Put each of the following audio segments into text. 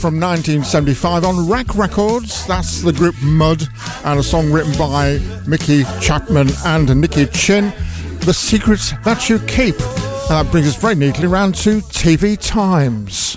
from 1975 on Rack Records. That's the group Mud, and a song written by Mickey Chapman and Nicky Chin, The Secrets That You Keep. And that brings us very neatly round to TV Times.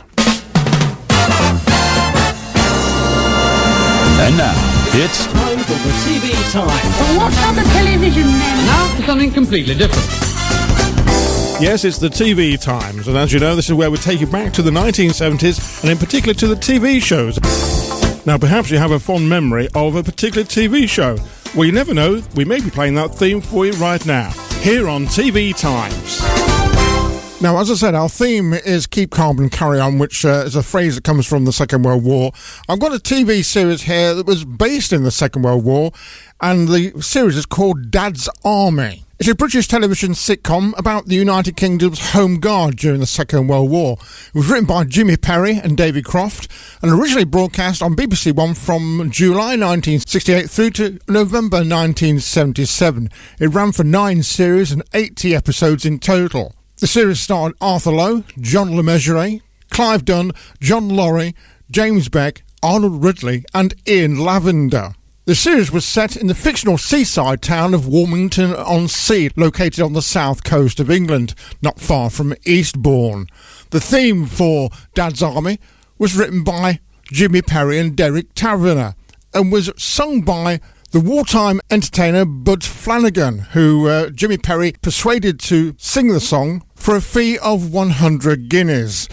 And now, it's time for the TV Time. What's on the television then? Now for something completely different. Yes, it's the TV Times, and as you know, this is where we take you back to the 1970s, and in particular to the TV shows. Now, perhaps you have a fond memory of a particular TV show. Well, you never know, we may be playing that theme for you right now, here on TV Times. Now, as I said, our theme is Keep Calm and Carry On, which is a phrase that comes from the Second World War. I've got a TV series here that was based in the Second World War, and the series is called Dad's Army. It's a British television sitcom about the United Kingdom's Home Guard during the Second World War. It was written by Jimmy Perry and David Croft and originally broadcast on BBC One from July 1968 through to November 1977. It ran for 9 series and 80 episodes in total. The series starred Arthur Lowe, John LeMessurier, Clive Dunn, John Laurie, James Beck, Arnold Ridley and Ian Lavender. The series was set in the fictional seaside town of Warmington-on-Sea, located on the south coast of England, not far from Eastbourne. The theme for Dad's Army was written by Jimmy Perry and Derek Taverner and was sung by the wartime entertainer Bud Flanagan, who Jimmy Perry persuaded to sing the song for a fee of 100 guineas.